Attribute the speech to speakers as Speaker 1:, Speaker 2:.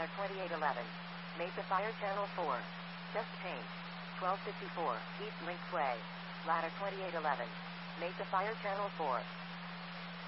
Speaker 1: Ladder 2811. Mesa Fire Channel 4. Just changed. 1254, East Links Way. Ladder 2811. Mesa Fire Channel 4.